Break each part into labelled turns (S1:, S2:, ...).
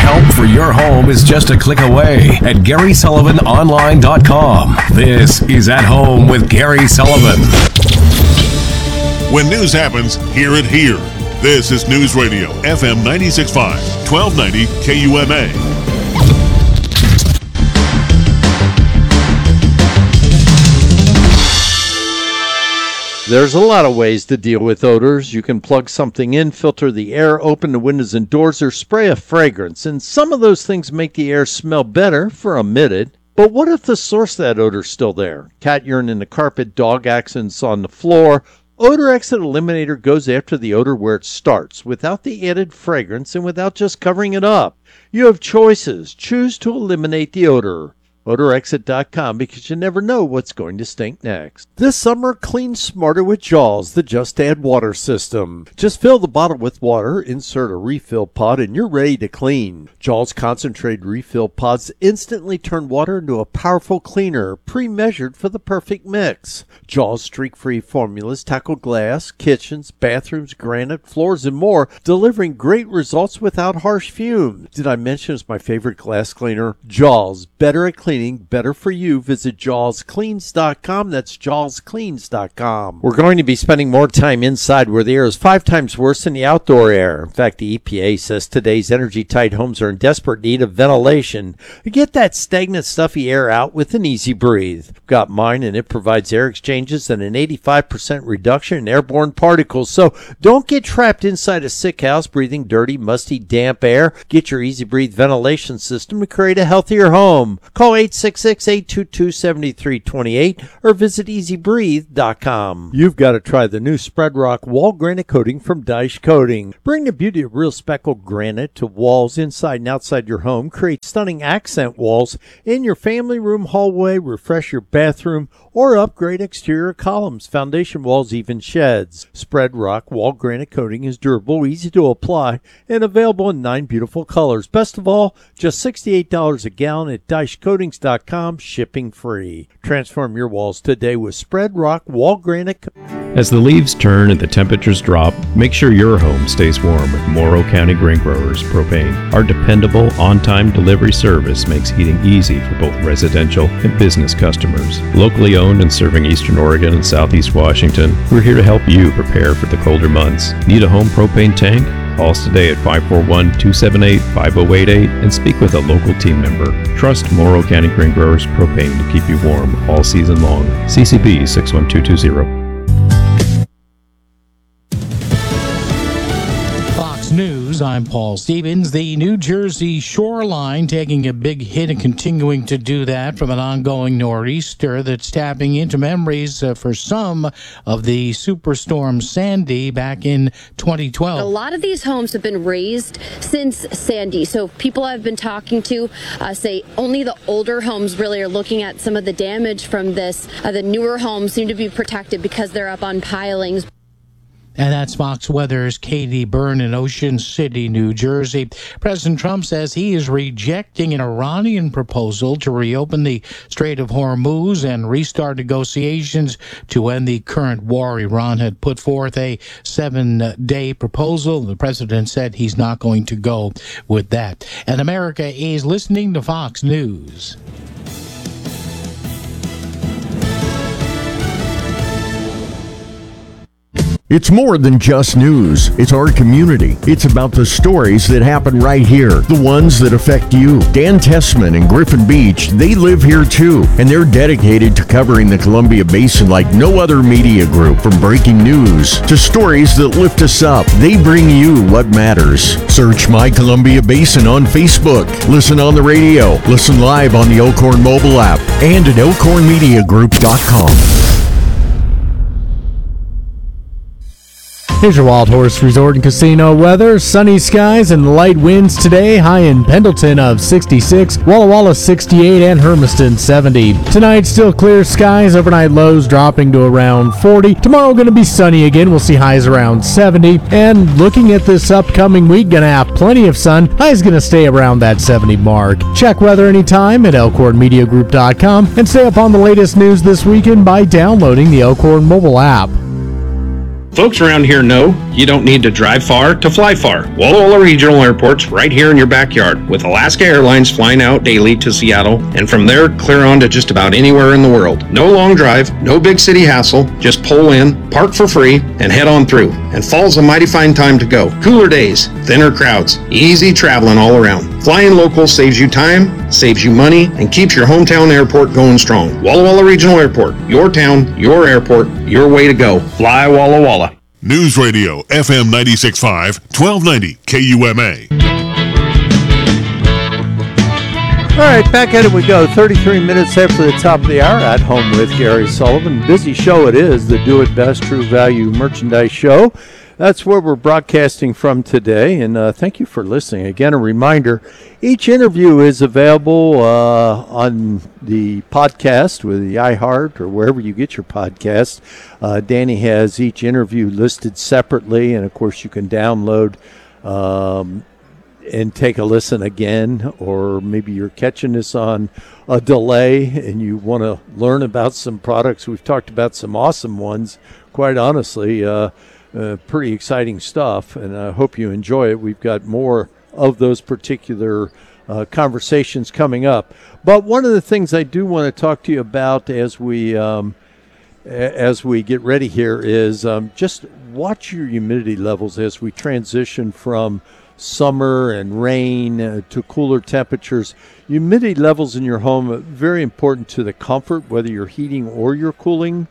S1: help for your home is just a click away at GarySullivanOnline.com. This is At Home with Gary Sullivan.
S2: When news happens, hear it here. This is News Radio, FM 96.5, 1290 KUMA.
S3: There's a lot of ways to deal with odors. You can plug something in, filter the air, open the windows and doors, or spray a fragrance. And some of those things make the air smell better for a minute. But what if the source of that odor is still there? Cat urine in the carpet, dog accidents on the floor. Odor Exit Eliminator goes after the odor where it starts, without the added fragrance and without just covering it up. You have choices. Choose to eliminate the odor. OdorExit.com, because you never know what's going to stink next. This summer, clean smarter with Jaws, the Just Add Water system. Just fill the bottle with water, insert a refill pod, and you're ready to clean. Jaws concentrated refill pods instantly turn water into a powerful cleaner, pre-measured for the perfect mix. Jaws streak-free formulas tackle glass, kitchens, bathrooms, granite, floors, and more, delivering great results without harsh fumes. Did I mention it's my favorite glass cleaner? Jaws, better at cleaning, better for you. Visit JawsCleans.com. That's JawsCleans.com. We're going to be spending more time inside where the air is 5 times worse than the outdoor air. In fact, the EPA says today's energy-tight homes are in desperate need of ventilation. Get that stagnant, stuffy air out with an Easy Breathe. I've got mine, and it provides air exchanges and an 85% reduction in airborne particles. So don't get trapped inside a sick house breathing dirty, musty, damp air. Get your Easy Breathe ventilation system to create a healthier home. Call 866-822-7328 or visit EasyBreathe.com. You've got to try the new Spread Rock wall granite coating from Daesh Coating. Bring the beauty of real speckled granite to walls inside and outside your home. Create stunning accent walls in your family room, hallway, refresh your bathroom, or upgrade exterior columns, foundation walls, even sheds. Spread Rock wall granite coating is durable, easy to apply, and available in 9 beautiful colors. Best of all, just $68 a gallon at DaeshCoatings.com, shipping free. Transform your walls today with Spread Rock wall granite.
S4: As the leaves turn and the temperatures drop, make sure your home stays warm with Morrow County Grain Growers Propane. Our dependable, on-time delivery service makes heating easy for both residential and business customers. Locally owned and serving Eastern Oregon and Southeast Washington, we're here to help you prepare for the colder months. Need a home propane tank? Call us today at 541-278-5088 and speak with a local team member. Trust Morrow County Grain Growers Propane to keep you warm all season long. CCB 61220.
S5: News, I'm Paul Stevens. The New Jersey shoreline taking a big hit and continuing to do that from an ongoing nor'easter that's tapping into memories for some of the Superstorm Sandy back in 2012.
S6: A lot of these homes have been razed since Sandy. So people I've been talking to say only the older homes really are looking at some of the damage from this. The newer homes seem to be protected because they're up on pilings.
S5: And that's Fox Weather's Katie Byrne in Ocean City, New Jersey. President Trump says he is rejecting an Iranian proposal to reopen the Strait of Hormuz and restart negotiations to end the current war. Iran had put forth a 7-day proposal. The president said he's not going to go with that. And America is listening to Fox News.
S7: It's more than just news. It's our community. It's about the stories that happen right here, the ones that affect you. Dan Tessman and Griffin Beach, they live here too, and they're dedicated to covering the Columbia Basin like no other media group. From breaking news to stories that lift us up, they bring you what matters. Search My Columbia Basin on Facebook. Listen on the radio. Listen live on the Elkhorn mobile app and at elkhornmediagroup.com.
S8: Here's your Wild Horse Resort and Casino weather. Sunny skies and light winds today. High in Pendleton of 66, Walla Walla 68, and Hermiston 70. Tonight, still clear skies. Overnight lows dropping to around 40. Tomorrow going to be sunny again. We'll see highs around 70. And looking at this upcoming week, going to have plenty of sun. Highs going to stay around that 70 mark. Check weather anytime at elkhornmediagroup.com and stay up on the latest news this weekend by downloading the Elkhorn mobile app.
S4: Folks around here know you don't need to drive far to fly far. Walla Walla Regional Airport's right here in your backyard, with Alaska Airlines flying out daily to Seattle, and from there clear on to just about anywhere in the world. No long drive, no big city hassle, just pull in, park for free, and head on through. And fall's a mighty fine time to go. Cooler days, thinner crowds, easy traveling all around. Flying local saves you time, saves you money, and keeps your hometown airport going strong. Walla Walla Regional Airport, your town, your airport, your way to go. Fly Walla Walla.
S2: News Radio, FM 96.5, 1290 KUMA.
S3: All right, back at it we go. 33 minutes after the top of the hour, at home with Gary Sullivan. Busy show it is, the Do It Best True Value Merchandise Show. That's where we're broadcasting from today, and thank you for listening. Again, a reminder, each interview is available on the podcast with the iHeart or wherever you get your podcast. Danny has each interview listed separately, and of course you can download and take a listen again, or maybe you're catching this on a delay and you want to learn about some products. We've talked about some awesome ones, quite honestly. Pretty exciting stuff, and I hope you enjoy it. We've got more of those particular conversations coming up. But one of the things I do want to talk to you about as we get ready here is just watch your humidity levels as we transition from summer and rain to cooler temperatures. Humidity levels in your home are very important to the comfort, whether you're heating or you're cooling.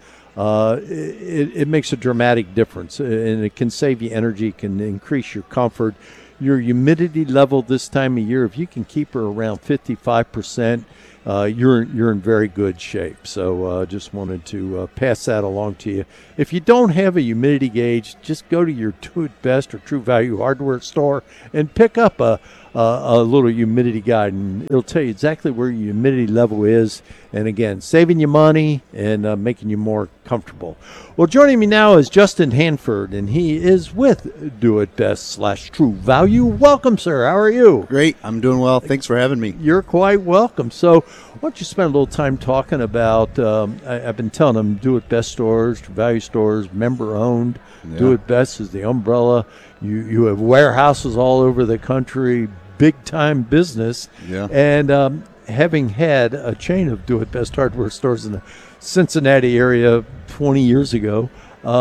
S3: It makes a dramatic difference, and it can save you energy, can increase your comfort. Your humidity level this time of year, if you can keep her around 55%, you're in very good shape. So just wanted to pass that along to you. If you don't have a humidity gauge, just go to your Do It Best or True Value hardware store and pick up a little humidity guide, and it'll tell you exactly where your humidity level is. And again, saving you money and making you more comfortable. Well, joining me now is Justin Hanford, and he is with Do It Best / True Value. Welcome, sir. How are you?
S9: Great. I'm doing well. Thanks for having me.
S3: You're quite welcome. So why don't you spend a little time talking about, I've been telling them, Do It Best stores, True Value stores, member-owned. Yeah. Do It Best is the umbrella. You have warehouses all over the country, big-time business. Yeah. And having had a chain of Do It Best hardware stores in the Cincinnati area 20 years ago,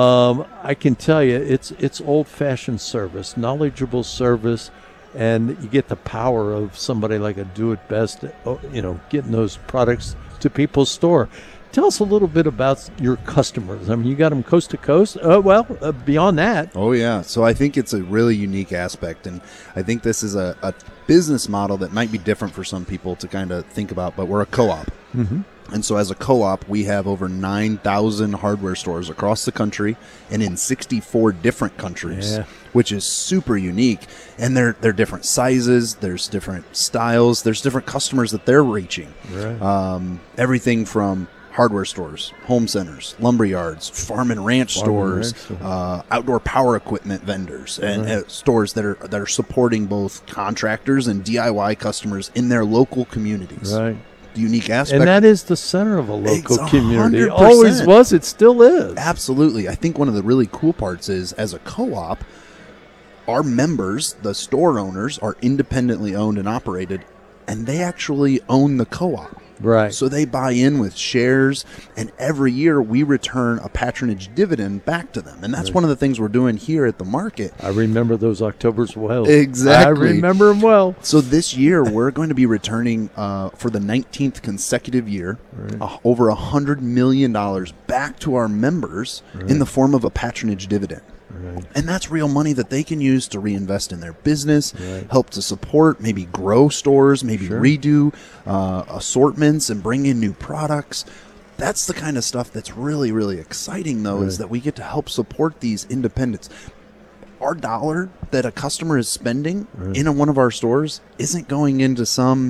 S3: I can tell you it's old-fashioned service, knowledgeable service, and you get the power of somebody like a Do It Best, getting those products to people's store. Tell us a little bit about your customers. I mean, you got them coast to coast. Beyond that.
S9: Oh, yeah. So I think it's a really unique aspect, and I think this is a business model that might be different for some people to kind of think about, but we're a co-op. Mm-hmm. And so as a co-op, we have over 9,000 hardware stores across the country and in 64 different countries, which is super unique. And they're different sizes, there's different styles, there's different customers that they're reaching. Right. Everything from hardware stores, home centers, lumber yards, farm and ranch stores, outdoor power equipment vendors, and stores that are supporting both contractors and DIY customers in their local communities.
S3: Right.
S9: The unique aspect.
S3: And that is the center of a local community. It always was. It still is.
S9: Absolutely. I think one of the really cool parts is, as a co-op, our members, the store owners, are independently owned and operated, and they actually own the co-op.
S3: Right.
S9: So they buy in with shares, and every year we return a patronage dividend back to them. And that's one of the things we're doing here at the market.
S3: I remember those Octobers well.
S9: Exactly.
S3: I remember them well.
S9: So this year we're going to be returning for the 19th consecutive year over $100 million back to our members in the form of a patronage dividend. Right. And that's real money that they can use to reinvest in their business, help to support, maybe grow stores, maybe redo assortments and bring in new products. That's the kind of stuff that's really, really exciting, though, is that we get to help support these independents. Our dollar that a customer is spending in one of our stores isn't going into some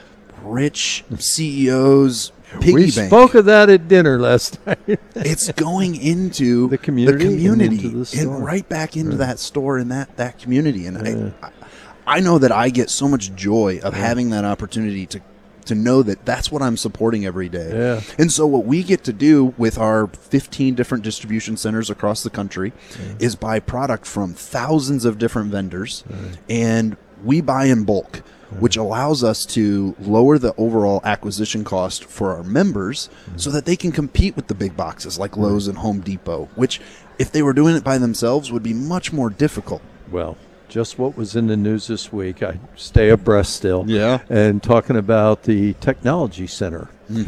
S9: rich CEO's piggy
S3: bank. We spoke of that at dinner last night.
S9: It's going into
S3: the community
S9: and,
S3: into the store.
S9: And right back into that store and that community. And I know that I get so much joy of having that opportunity to to know that that's what I'm supporting every day.
S3: Yeah.
S9: And so what we get to do with our 15 different distribution centers across the country is buy product from thousands of different vendors, and we buy in bulk, which allows us to lower the overall acquisition cost for our members so that they can compete with the big boxes like Lowe's and Home Depot, which if they were doing it by themselves would be much more difficult.
S3: Well, just what was in the news this week. I stay abreast still.
S9: Yeah.
S3: And talking about the technology center.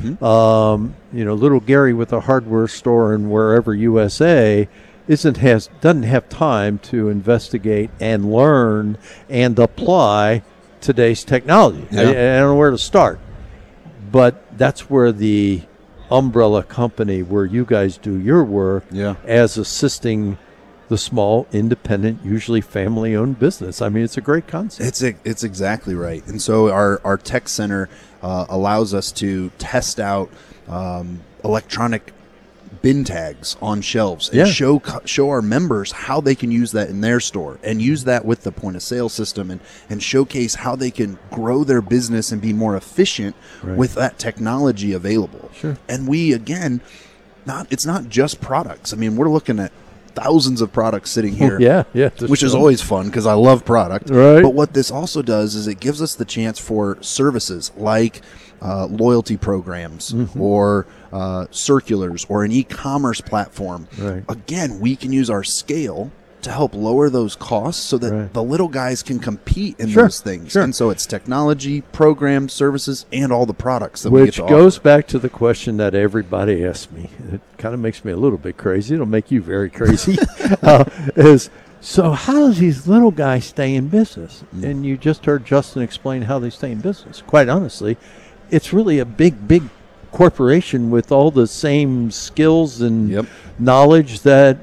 S3: Little Gary with a hardware store in wherever USA doesn't have time to investigate and learn and apply today's technology.
S9: Yeah.
S3: I don't know where to start. But that's where the umbrella company where you guys do your work as assisting the small, independent, usually family-owned business. I mean, it's a great concept.
S9: It's exactly right. And so our tech center allows us to test out electronic bin tags on shelves and show our members how they can use that in their store and use that with the point of sale system and showcase how they can grow their business and be more efficient with that technology available.
S3: Sure.
S9: And we, again, it's not just products. I mean, we're looking at thousands of products sitting here, which is always fun because I love product.
S3: Right.
S9: But what this also does is it gives us the chance for services like loyalty programs or circulars or an e-commerce platform.
S3: Right.
S9: Again, we can use our scale to help lower those costs so that the little guys can compete in those things.
S3: Sure.
S9: And so it's technology, programs, services, and all the products that we
S3: Which
S9: get to
S3: goes
S9: offer.
S3: back to the question that everybody asks me. It kind of makes me a little bit crazy. It'll make you very crazy. So how does these little guys stay in business? And you just heard Justin explain how they stay in business. Quite honestly, it's really a big corporation with all the same skills and knowledge that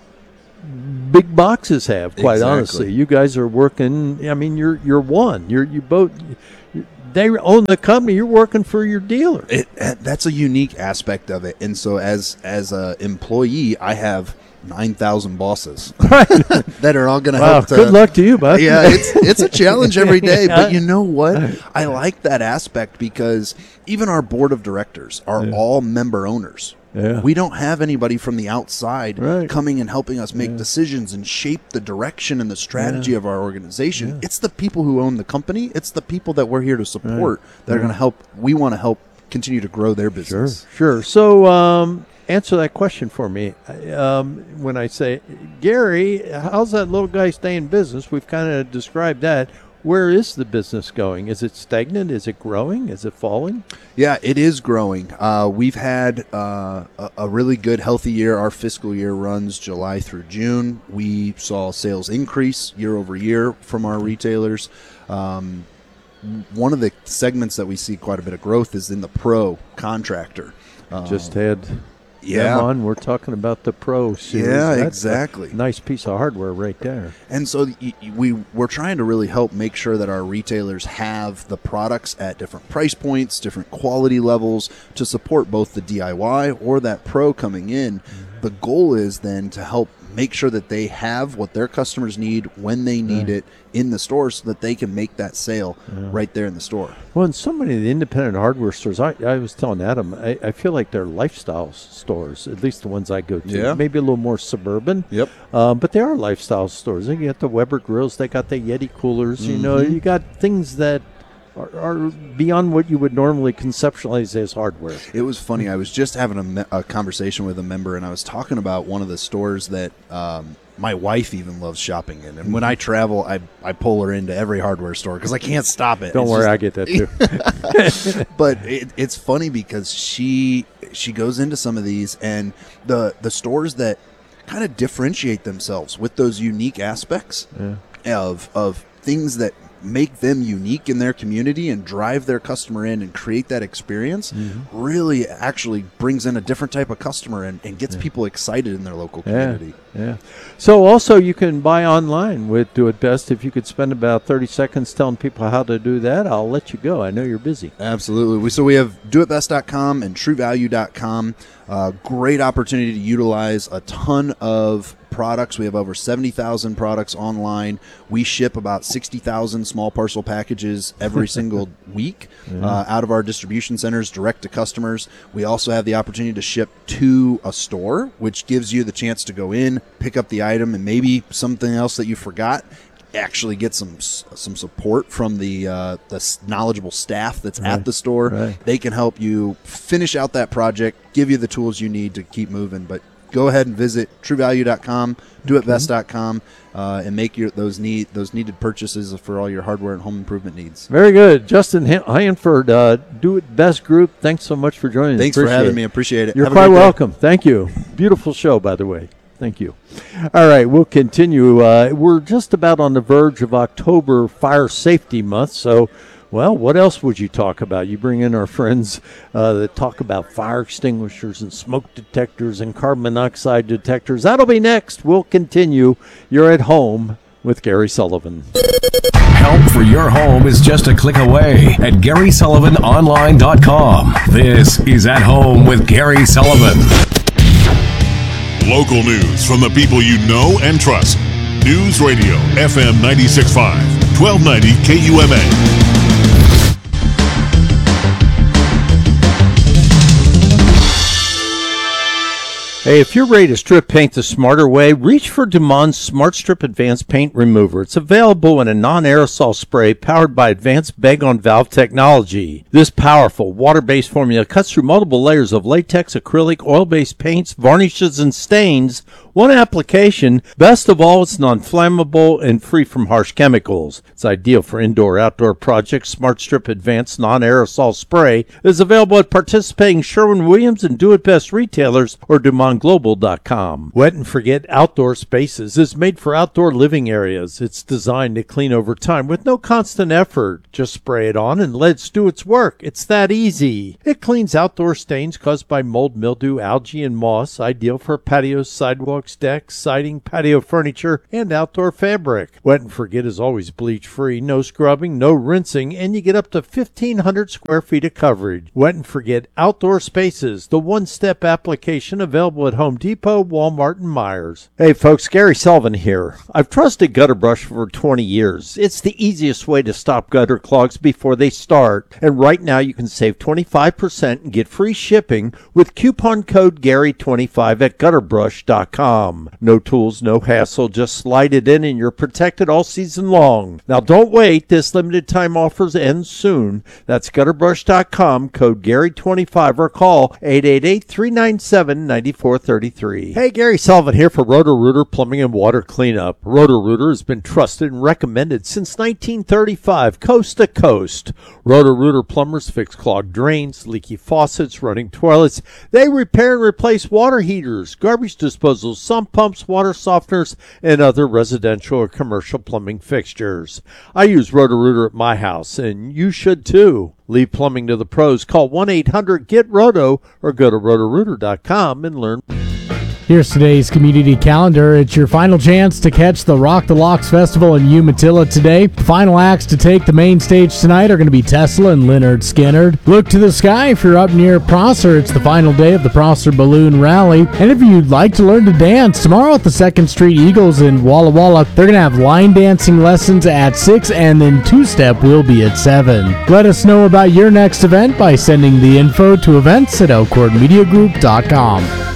S3: big boxes have. Quite honestly, you guys are working. I mean, you're one. You both. They own the company. You're working for your dealer.
S9: That's a unique aspect of it. And so, as an employee, I have 9,000 bosses that are all going to help.
S3: Good luck to you, bud.
S9: Yeah, it's a challenge every day. But you know what? I like that aspect because even our board of directors are all member owners.
S3: Yeah.
S9: We don't have anybody from the outside coming and helping us make decisions and shape the direction and the strategy of our organization. Yeah. It's the people who own the company. It's the people that we're here to support that are going to help. We want to help continue to grow their business.
S3: Sure. So answer that question for me. When I say, Gary, how's that little guy stay in business? We've kind of described that. Where is the business going? Is it stagnant? Is it growing? Is it falling?
S9: Yeah, it is growing. We've had a really good, healthy year. Our fiscal year runs July through June. We saw sales increase year over year from our retailers. One of the segments that we see quite a bit of growth is in the pro contractor.
S3: Just had them on. We're talking about the Pro series.
S9: Yeah,
S3: That's
S9: exactly.
S3: A nice piece of hardware right there.
S9: And so we're trying to really help make sure that our retailers have the products at different price points, different quality levels to support both the DIY or that Pro coming in. The goal is then to help make sure that they have what their customers need when they need it in the store so that they can make that sale right there in the store.
S3: Well, in so many of the independent hardware stores, I was telling Adam, I feel like they're lifestyle stores, at least the ones I go to.
S9: Yeah.
S3: Maybe a little more suburban.
S9: Yep.
S3: But they are lifestyle stores. They got the Weber grills. They got the Yeti coolers. You know, you got things that are beyond what you would normally conceptualize as hardware.
S9: It was funny. I was just having a conversation with a member, and I was talking about one of the stores that my wife even loves shopping in. And when I travel, I pull her into every hardware store because I can't stop it.
S3: Don't worry, I get that too.
S9: But it's funny because she goes into some of these, and the stores that kind of differentiate themselves with those unique aspects of things that make them unique in their community and drive their customer in and create that experience really actually brings in a different type of customer and gets people excited in their local community.
S3: Yeah. So also you can buy online with Do It Best. If you could spend about 30 seconds telling people how to do that, I'll let you go. I know you're busy.
S9: Absolutely. So we have doitbest.com and truevalue.com. Great opportunity to utilize a ton of products. We have over 70,000 products online. We ship about 60,000 small parcel packages every single week out of our distribution centers direct to customers. We also have the opportunity to ship to a store, which gives you the chance to go in, pick up the item, and maybe something else that you forgot, actually get some support from the knowledgeable staff that's at the store.
S3: Right.
S9: They can help you finish out that project, give you the tools you need to keep moving. But go ahead and visit TrueValue.com, DoItBest.com, and make those needed purchases for all your hardware and home improvement needs.
S3: Very good. Justin Hanford, Do It Best Group, thanks so much for joining us.
S9: Thanks for having me. I appreciate it.
S3: You're quite welcome. Thank you. Beautiful show, by the way. Thank you. All right, we'll continue. We're just about on the verge of October Fire Safety Month, so, well, what else would you talk about? You bring in our friends that talk about fire extinguishers and smoke detectors and carbon monoxide detectors. That'll be next. We'll continue. You're at home with Gary Sullivan.
S1: Help for your home is just a click away at GarySullivanOnline.com. This is At Home with Gary Sullivan.
S2: Local news from the people you know and trust. News Radio, FM 96.5, 1290 KUMA.
S3: Hey, if you're ready to strip paint the smarter way, reach for Dumond's Smart Strip Advanced Paint Remover. It's available in a non-aerosol spray powered by advanced bag-on-valve technology. This powerful water-based formula cuts through multiple layers of latex, acrylic, oil-based paints, varnishes, and stains. One application. Best of all, it's non-flammable and free from harsh chemicals. It's ideal for indoor-outdoor projects. Smart Strip Advanced Non-Aerosol Spray is available at participating Sherwin-Williams and Do It Best retailers or DumondGlobal.com. Wet and Forget Outdoor Spaces is made for outdoor living areas. It's designed to clean over time with no constant effort. Just spray it on and let it do its work. It's that easy. It cleans outdoor stains caused by mold, mildew, algae, and moss. Ideal for patios, sidewalks, decks, siding, patio furniture, and outdoor fabric. Wet and Forget is always bleach-free, no scrubbing, no rinsing, and you get up to 1,500 square feet of coverage. Wet and Forget Outdoor Spaces, the one-step application available at Home Depot, Walmart, and Meijer. Hey folks, Gary Sullivan here. I've trusted Gutter Brush for 20 years. It's the easiest way to stop gutter clogs before they start, and right now you can save 25% and get free shipping with coupon code GARY25 at gutterbrush.com. No tools, no hassle, just slide it in and you're protected all season long. Now don't wait, this limited time offers end soon. That's gutterbrush.com, code GARY25 or call 888-397-9433. Hey, Gary Sullivan here for Roto-Rooter Plumbing and Water Cleanup. Roto-Rooter has been trusted and recommended since 1935, coast to coast. Roto-Rooter plumbers fix clogged drains, leaky faucets, running toilets. They repair and replace water heaters, garbage disposals, sump pumps, water softeners, and other residential or commercial plumbing fixtures. I use Roto-Rooter at my house, and you should too. Leave plumbing to the pros. Call 1-800-GET-ROTO or go to rotorooter.com and learn.
S8: Here's today's community calendar. It's your final chance to catch the Rock the Locks Festival in Umatilla today. The final acts to take the main stage tonight are going to be Tesla and Leonard Skinner. Look to the sky if you're up near Prosser. It's the final day of the Prosser Balloon Rally. And if you'd like to learn to dance, tomorrow at the 2nd Street Eagles in Walla Walla, they're going to have line dancing lessons at 6 and then two-step will be at 7. Let us know about your next event by sending the info to events@elkhornmediagroup.com.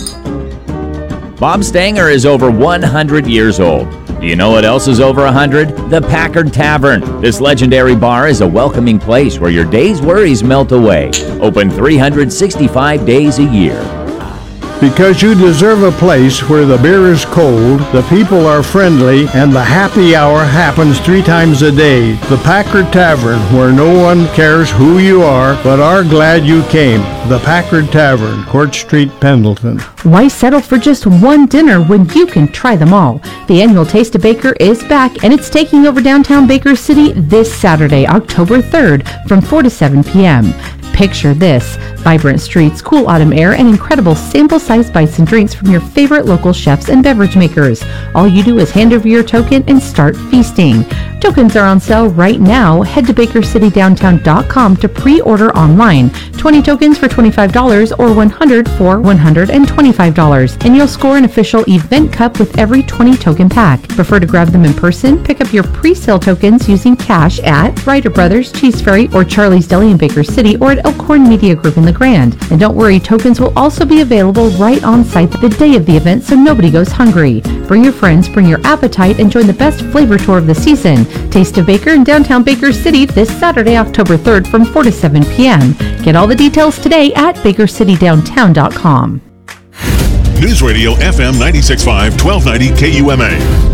S10: Bob Stanger is over 100 years old. Do you know what else is over 100? The Packard Tavern. This legendary bar is a welcoming place where your day's worries melt away. Open 365 days a year.
S11: Because you deserve a place where the beer is cold, the people are friendly, and the happy hour happens 3 times a day. The Packard Tavern, where no one cares who you are, but are glad you came. The Packard Tavern, Court Street, Pendleton.
S12: Why settle for just one dinner when you can try them all? The annual Taste of Baker is back, and it's taking over downtown Baker City this Saturday, October 3rd, from 4 to 7 p.m. Picture this: vibrant streets, cool autumn air, and incredible sample-sized bites and drinks from your favorite local chefs and beverage makers. All you do is hand over your token and start feasting. Tokens are on sale right now. Head to BakerCityDowntown.com to pre-order online. 20 tokens for $25 or 100 for $125. And you'll score an official event cup with every 20 token pack. Prefer to grab them in person? Pick up your pre-sale tokens using cash at Ryder Brothers, Cheese Ferry, or Charlie's Deli in Baker City, or at Elkhorn Media Group in LeGrand. And don't worry, tokens will also be available right on site the day of the event, so nobody goes hungry. Bring your friends, bring your appetite, and join the best flavor tour of the season. Taste of Baker in downtown Baker City this Saturday, October 3rd from 4 to 7 p.m. Get all the details today at BakerCityDowntown.com.
S2: News Radio FM 96.5, 1290 KUMA.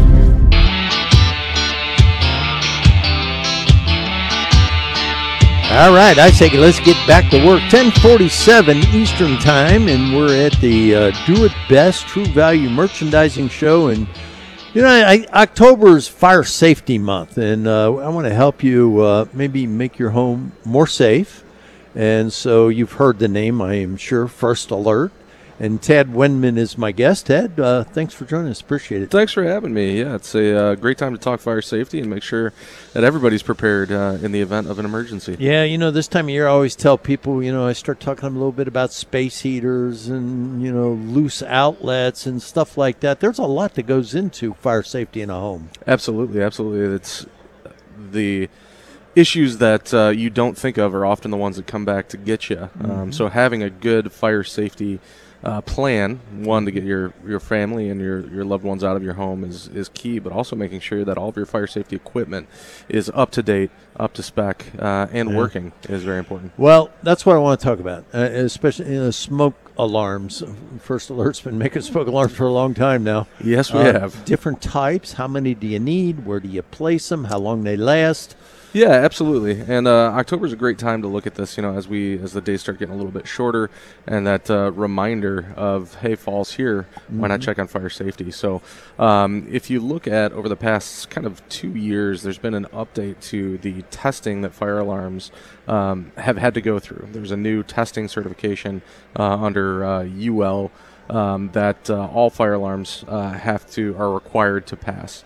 S3: All right, I say let's get back to work. 10:47 Eastern Time, and we're at the Do It Best True Value Merchandising Show. And, you know, October is Fire Safety Month, and I want to help you maybe make your home more safe. And so you've heard the name, I am sure, First Alert. And Ted Windman is my guest. Ted, thanks for joining us. Appreciate it.
S13: Thanks for having me. Yeah, it's a great time to talk fire safety and make sure that everybody's prepared in the event of an emergency.
S3: Yeah, you know, this time of year I always tell people, you know, I start talking a little bit about space heaters and, you know, loose outlets and stuff like that. There's a lot that goes into fire safety in a home.
S13: Absolutely, absolutely. It's the issues that you don't think of are often the ones that come back to get you. So having a good fire safety plan, one, to get your family and your loved ones out of your home is key, but also making sure that all of your fire safety equipment is up to date, up to spec, and working is very important.
S3: Well, that's what I want to talk about, especially smoke alarms. First Alert's been making smoke alarms for a long time now.
S13: Yes, we have.
S3: Different types. How many do you need? Where do you place them? How long they last?
S13: Yeah, absolutely. And October is a great time to look at this, you know, as the days start getting a little bit shorter, and that reminder of, hey, fall's here, why not check on fire safety? So if you look at over the past kind of 2 years, there's been an update to the testing that fire alarms have had to go through. There's a new testing certification under UL that all fire alarms are required to pass.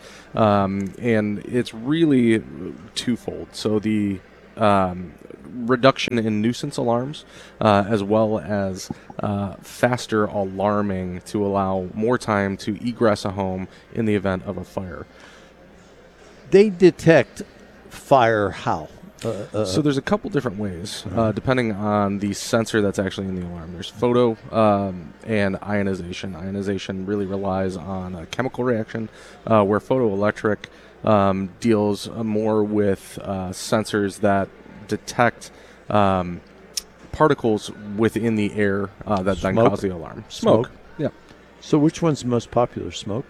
S13: And it's really twofold. So the reduction in nuisance alarms, as well as faster alarming to allow more time to egress a home in the event of a fire.
S3: They detect fire how?
S13: So there's a couple different ways, depending on the sensor that's actually in the alarm. There's photo and ionization. Ionization really relies on a chemical reaction, where photoelectric deals more with sensors that detect particles within the air that then cause the alarm. Smoke. Yeah.
S3: So which one's the most popular? Smoke?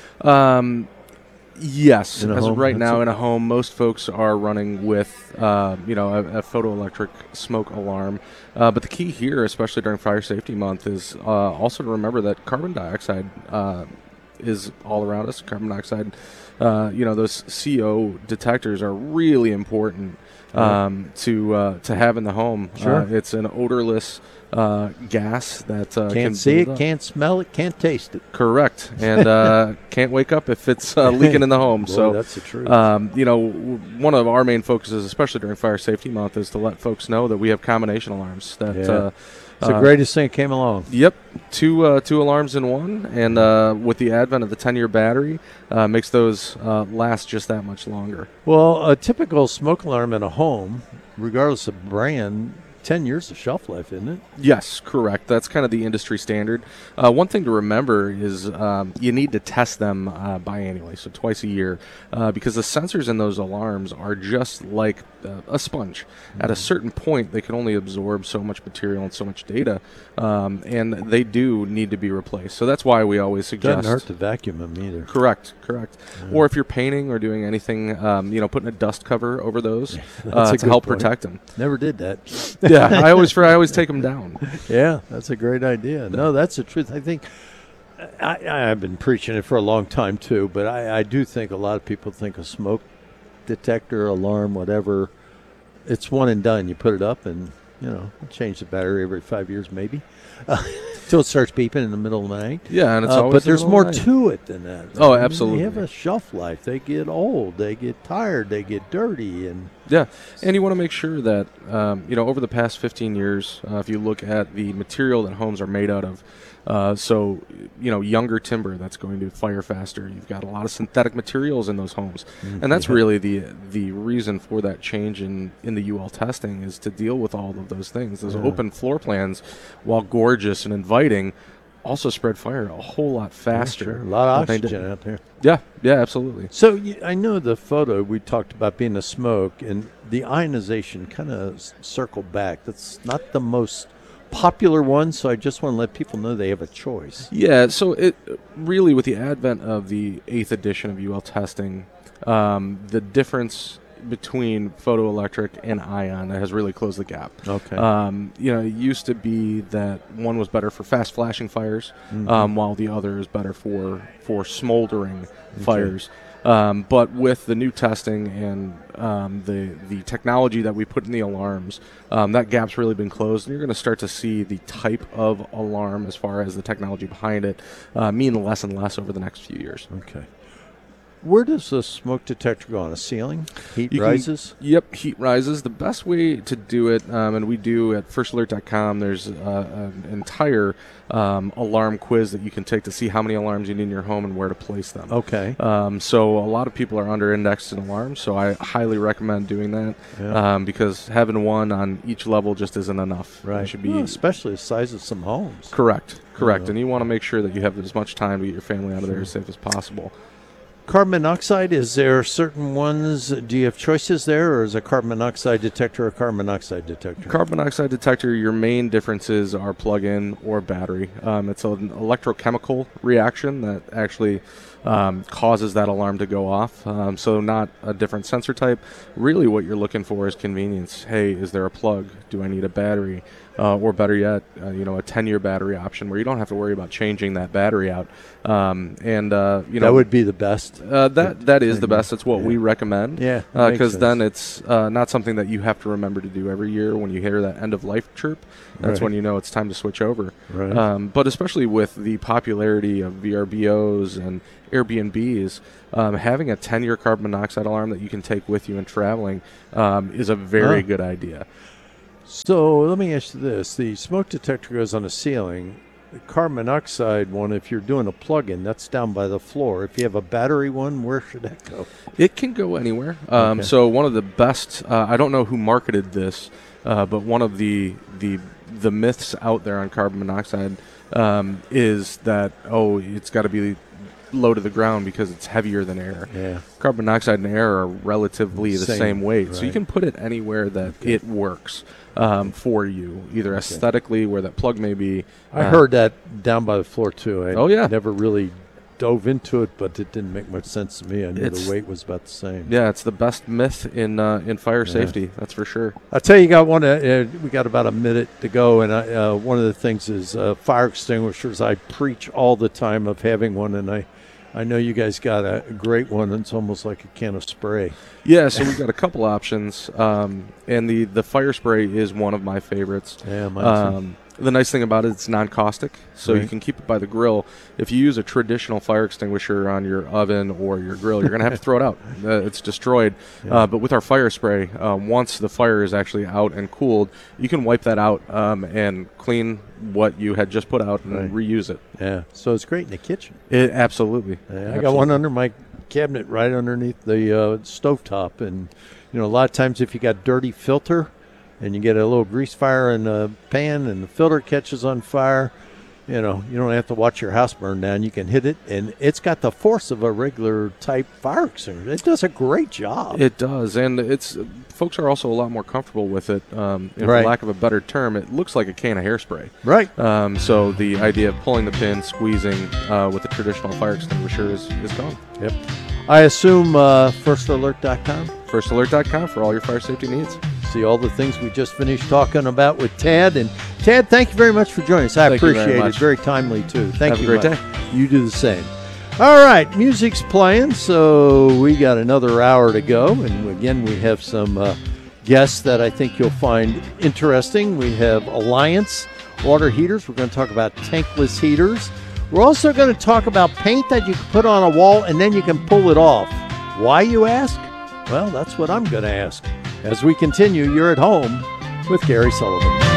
S13: Yes, as of right now in a home, most folks are running with, a photoelectric smoke alarm. But the key here, especially during Fire Safety Month, is also to remember that carbon dioxide is all around us. Carbon dioxide, those CO detectors are really important to have in the home.
S3: Sure.
S13: It's an odorless gas that
S3: can't see it, can't smell it, can't taste it.
S13: Correct, and can't wake up if it's leaking in the home.
S3: Boy,
S13: so
S3: that's the truth.
S13: One of our main focuses, especially during Fire Safety Month, is to let folks know that we have combination alarms. That
S3: it's the greatest thing that came along.
S13: Yep, two alarms in one, and with the advent of the 10-year battery, makes those last just that much longer.
S3: Well, a typical smoke alarm in a home, regardless of brand, 10 years of shelf life, isn't it?
S13: Yes, correct. That's kind of the industry standard. One thing to remember is you need to test them biannually, so twice a year, because the sensors in those alarms are just like a sponge. At a certain point, they can only absorb so much material and so much data, and they do need to be replaced. So that's why we always suggest...
S3: Doesn't hurt to vacuum them either.
S13: Correct. Or if you're painting or doing anything, putting a dust cover over those to help protect them.
S3: Never did that.
S13: Yeah, I always take them down.
S3: Yeah, that's a great idea. No, that's the truth. I think I've been preaching it for a long time too, but I do think a lot of people think a smoke detector, alarm, whatever, it's one and done. You put it up and, change the battery every 5 years maybe. Till it starts beeping in the middle of the night.
S13: Yeah, and it's always
S3: but
S13: in the
S3: there's
S13: middle
S3: more
S13: of the night.
S3: to it than that.
S13: Oh,
S3: I mean,
S13: absolutely.
S3: they have a shelf life. They get old. They get tired. They get dirty. And
S13: yeah, and you want to make sure that, over the past 15 years, if you look at the material that homes are made out of, younger timber that's going to fire faster. You've got a lot of synthetic materials in those homes. And that's really the reason for that change in the UL testing is to deal with all of those things. Those open floor plans, while gorgeous and inviting, also spread fire a whole lot faster.
S3: Yeah, sure. A lot of oxygen out there.
S13: Yeah, absolutely.
S3: So I know the photo we talked about being a smoke, and the ionization kind of circled back. That's not the most popular one, so I just want to let people know they have a choice.
S13: Yeah, so it really, with the advent of the 8th edition of UL testing, the difference between photoelectric and ion has really closed the gap.
S3: Okay.
S13: It used to be that one was better for fast flashing fires, while the other is better for smoldering fires. But with the new testing and the technology that we put in the alarms, that gap's really been closed, and you're going to start to see the type of alarm, as far as the technology behind it, mean less and less over the next few years.
S3: Okay. Where does the smoke detector go? On a ceiling? Heat rises?
S13: Yep, heat rises. The best way to do it, and we do at firstalert.com, there's an entire alarm quiz that you can take to see how many alarms you need in your home and where to place them.
S3: Okay.
S13: So a lot of people are under-indexed in alarms, so I highly recommend doing that because having one on each level just isn't enough.
S3: Right.
S13: It should be
S3: especially the size of some homes.
S13: Correct. And you want to make sure that you have as much time to get your family out of there as safe as possible.
S3: Carbon monoxide, is there certain ones? Do you have choices there, or is a carbon monoxide detector a carbon monoxide detector?
S13: Carbon monoxide detector, your main differences are plug-in or battery. It's an electrochemical reaction that actually causes that alarm to go off. So not a different sensor type. Really what you're looking for is convenience. Hey, is there a plug? Do I need a battery? Or better yet, a 10-year battery option where you don't have to worry about changing that battery out. That
S3: would be the best.
S13: That is the best. It's what we recommend.
S3: Yeah,
S13: because then it's not something that you have to remember to do every year. When you hear that end of life chirp, that's when you know it's time to switch over.
S3: Right.
S13: But especially with the popularity of VRBOs and Airbnbs, having a 10-year carbon monoxide alarm that you can take with you in traveling is a very good idea.
S3: So let me ask you this. The smoke detector goes on the ceiling. The carbon monoxide one, if you're doing a plug-in, that's down by the floor. If you have a battery one, where should that go?
S13: It can go anywhere. So one of the best, I don't know who marketed this, but one of the myths out there on carbon monoxide is that, it's got to be low to the ground because it's heavier than air.
S3: Yeah.
S13: Carbon monoxide and air are relatively the same weight.
S3: Right.
S13: So you can put it anywhere that it works for you, either aesthetically, where that plug may be.
S3: I heard that down by the floor, too. I
S13: yeah.
S3: never really dove into it, but it didn't make much sense to me. I knew the weight was about the same.
S13: Yeah, it's the best myth in fire safety, that's for sure.
S3: I'll tell you, we got about a minute to go, and one of the things is fire extinguishers. I preach all the time of having one, and I know you guys got a great one. It's almost like a can of spray.
S13: Yeah, so we've got a couple options, and the fire spray is one of my favorites.
S3: Yeah, mine too.
S13: The nice thing about it, it's non-caustic, so you can keep it by the grill. If you use a traditional fire extinguisher on your oven or your grill, you're going to have to throw it out. It's destroyed.
S3: Yeah.
S13: But with our fire spray, once the fire is actually out and cooled, you can wipe that out and clean what you had just put out and reuse it.
S3: Yeah, so it's great in the kitchen.
S13: Absolutely.
S3: I got one under my cabinet right underneath the stovetop, and a lot of times if you got dirty filter and you get a little grease fire in the pan and the filter catches on fire, you don't have to watch your house burn down. You can hit it, and it's got the force of a regular type fire extinguisher. It does a great job.
S13: It does, and folks are also a lot more comfortable with it. For lack of a better term, it looks like a can of hairspray.
S3: Right.
S13: So the idea of pulling the pin, squeezing with a traditional fire extinguisher is gone.
S3: Yep. I assume firstalert.com?
S13: Firstalert.com for all your fire safety needs.
S3: See all the things we just finished talking about with Tad. And Tad, thank you very much for joining us. I appreciate it. Very timely, too. Thank you.
S13: Have a great day.
S3: You do the same. All right, music's playing, so we got another hour to go. And again, we have some guests that I think you'll find interesting. We have Alliance water heaters. We're going to talk about tankless heaters. We're also going to talk about paint that you can put on a wall and then you can pull it off. Why, you ask? Well, that's what I'm going to ask. As we continue, you're at home with Gary Sullivan.